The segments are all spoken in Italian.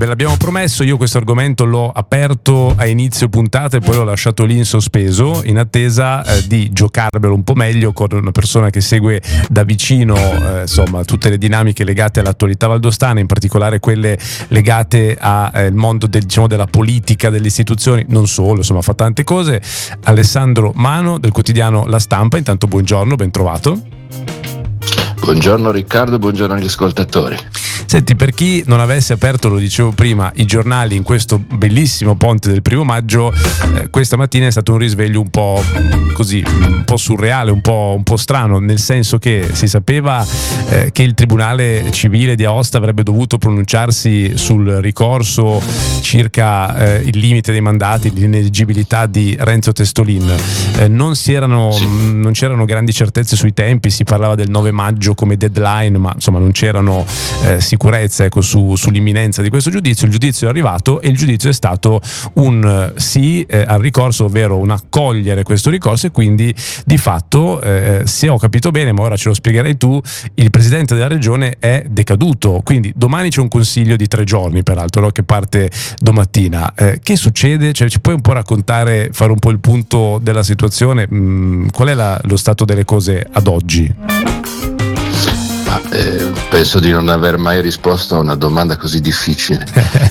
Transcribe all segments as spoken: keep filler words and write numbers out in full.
ve l'abbiamo promesso, io questo argomento l'ho aperto a inizio puntata e poi l'ho lasciato lì in sospeso in attesa eh, di giocarvelo un po' meglio con una persona che segue da vicino eh, insomma tutte le dinamiche legate all'attualità valdostana, in particolare quelle legate al eh, mondo del, diciamo, della politica, delle istituzioni, non solo, insomma fa tante cose. Alessandro Mano del quotidiano La Stampa, intanto buongiorno, ben trovato. Buongiorno Riccardo, buongiorno agli ascoltatori. Senti, per chi non avesse aperto, lo dicevo prima, i giornali in questo bellissimo ponte del primo maggio, eh, questa mattina è stato un risveglio un po' così, un po' surreale, un po', un po' strano, nel senso che si sapeva eh, che il Tribunale Civile di Aosta avrebbe dovuto pronunciarsi sul ricorso circa eh, il limite dei mandati, l'ineleggibilità di Renzo Testolin. Eh, non si erano, sì. non c'erano grandi certezze sui tempi, si parlava del nove maggio come deadline, ma insomma non c'erano eh, sicurezza ecco, su, sull'imminenza di questo giudizio. Il giudizio è arrivato e il giudizio è stato un sì eh, al ricorso, ovvero un accogliere questo ricorso, e quindi di fatto, eh, se ho capito bene, ma ora ce lo spiegherai tu, il presidente della regione è decaduto, quindi domani c'è un consiglio di tre giorni peraltro, no, che parte domattina. Eh, che succede? Cioè, ci puoi un po' raccontare, fare un po' il punto della situazione? Mm, qual è la, lo stato delle cose ad oggi? Ma, eh, penso di non aver mai risposto a una domanda così difficile.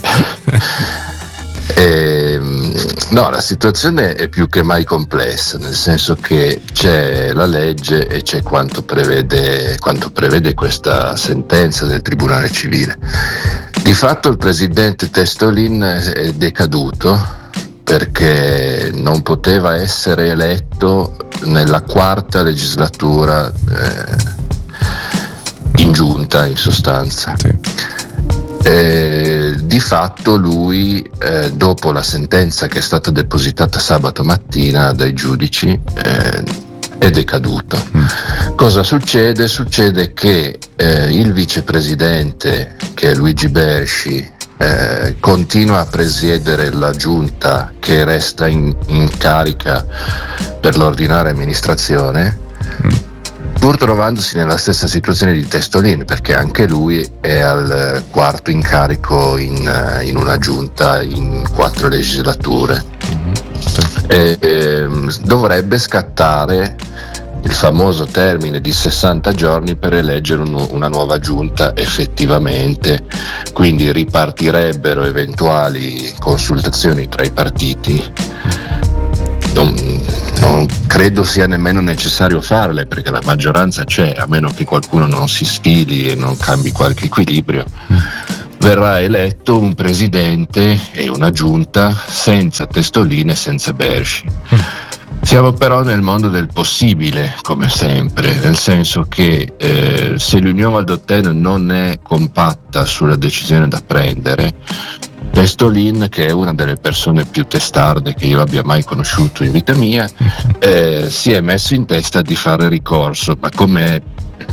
eh, no, la situazione è più che mai complessa, nel senso che c'è la legge e c'è quanto prevede, quanto prevede questa sentenza del Tribunale Civile. Di fatto il presidente Testolin è decaduto perché non poteva essere eletto nella quarta legislatura eh, in giunta, in sostanza. Sì. Eh, di fatto lui, eh, dopo la sentenza che è stata depositata sabato mattina dai giudici, eh, è decaduto. Mm. Cosa succede? Succede che eh, il vicepresidente, che è Luigi Bersci, eh, continua a presiedere la giunta che resta in, in carica per l'ordinaria amministrazione, mm. pur trovandosi nella stessa situazione di Testolin, perché anche lui è al quarto incarico in, in una giunta in quattro legislature. Mm-hmm. E, e, dovrebbe scattare il famoso termine di sessanta giorni per eleggere un, una nuova giunta effettivamente, quindi ripartirebbero eventuali consultazioni tra i partiti. Non, non credo sia nemmeno necessario farle, perché la maggioranza c'è, a meno che qualcuno non si sfili e non cambi qualche equilibrio. Verrà eletto un presidente e una giunta senza Testolin e senza Bersci. Siamo però nel mondo del possibile, come sempre, nel senso che eh, se l'Unione Valdôtaine non è compatta sulla decisione da prendere, Testolin, che è una delle persone più testarde che io abbia mai conosciuto in vita mia, eh, si è messo in testa di fare ricorso, ma come,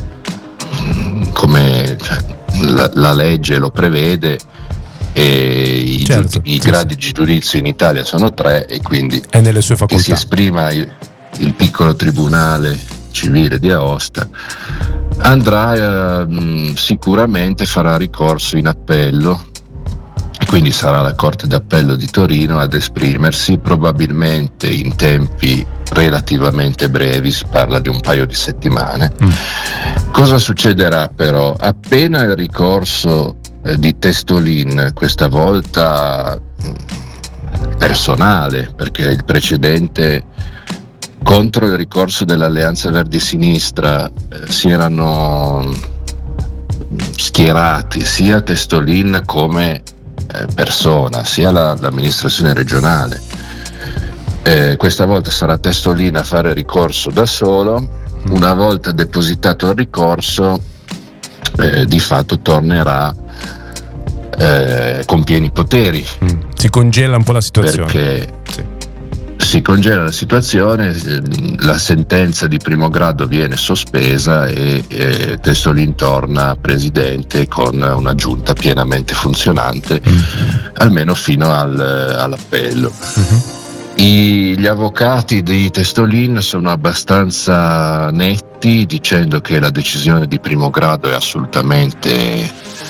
come cioè, la, la legge lo prevede, e i, certo, i sì, gradi sì. di giudizio in Italia sono tre, e quindi è nelle sue facoltà. Che si esprima il, il piccolo tribunale civile di Aosta, andrà eh, sicuramente farà ricorso in appello, quindi sarà la Corte d'Appello di Torino ad esprimersi, probabilmente in tempi relativamente brevi, si parla di un paio di settimane. Mm. Cosa succederà però? Appena il ricorso eh, di Testolin, questa volta personale, perché il precedente contro il ricorso dell'Alleanza Verdi Sinistra eh, si erano schierati sia Testolin come eh, persona, sia la, l'amministrazione regionale. Eh, questa volta sarà Testolin a fare ricorso da solo. Una volta depositato il ricorso, eh, di fatto tornerà eh, con pieni poteri. Mm. Si congela un po' la situazione. Perché sì. si congela la situazione, la sentenza di primo grado viene sospesa e, e Testolin torna presidente con una giunta pienamente funzionante, mm. almeno fino al, all'appello. Mm-hmm. I, gli avvocati di Testolin sono abbastanza netti, dicendo che la decisione di primo grado è assolutamente in,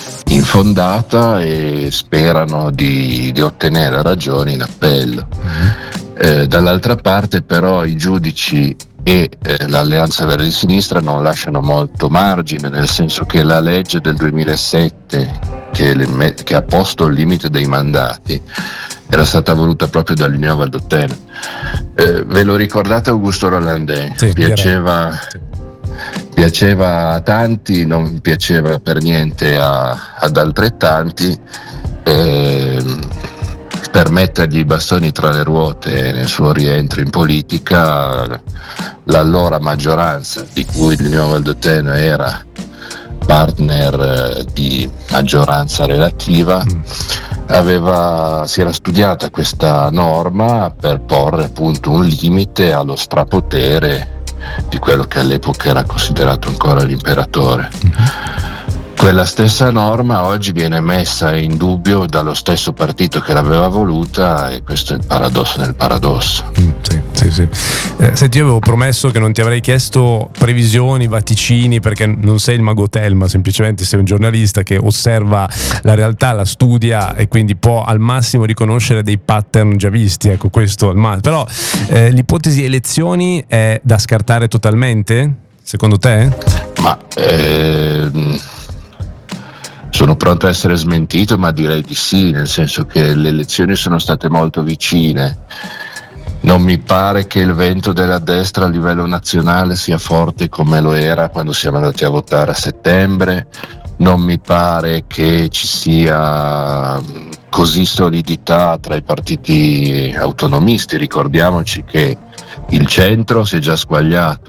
infondata e sperano di, di ottenere ragioni in appello. Eh, dall'altra parte però i giudici e eh, l'Alleanza Verdi Sinistra non lasciano molto margine, nel senso che la legge del duemilasette che, le, che ha posto il limite dei mandati era stata voluta proprio dall'Unione Valdôtaine. Eh, ve lo ricordate Augusto Rolandin? Sì, piaceva, sì. piaceva a tanti, non piaceva per niente a, ad altrettanti. Eh, per mettergli i bastoni tra le ruote nel suo rientro in politica, l'allora maggioranza, di cui l'Unione Valdôtaine era partner di maggioranza relativa, mm. aveva, si era studiata questa norma per porre appunto un limite allo strapotere di quello che all'epoca era considerato ancora l'imperatore. Mm-hmm. Quella stessa norma oggi viene messa in dubbio dallo stesso partito che l'aveva voluta, e questo è il paradosso nel paradosso. Mm, sì, sì, sì. Eh, senti, io avevo promesso che non ti avrei chiesto previsioni, vaticini, perché non sei il mago Telma, semplicemente sei un giornalista che osserva la realtà, la studia e quindi può al massimo riconoscere dei pattern già visti, ecco, questo al massimo. Però eh, l'ipotesi elezioni è da scartare totalmente, secondo te? Ma ehm... sono pronto a essere smentito, ma direi di sì, nel senso che le elezioni sono state molto vicine. Non mi pare che il vento della destra a livello nazionale sia forte come lo era quando siamo andati a votare a settembre. Non mi pare che ci sia così solidità tra i partiti autonomisti. Ricordiamoci che il centro si è già squagliato.